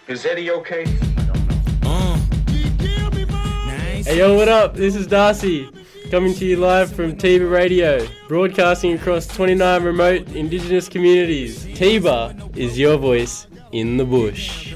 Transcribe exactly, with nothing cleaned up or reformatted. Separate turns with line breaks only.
Is Eddie okay?
Uh.
Hey yo, what up? This is Darcy, coming to you live from Tiba Radio, broadcasting across twenty-nine remote Indigenous communities. Tiba is your voice in the bush.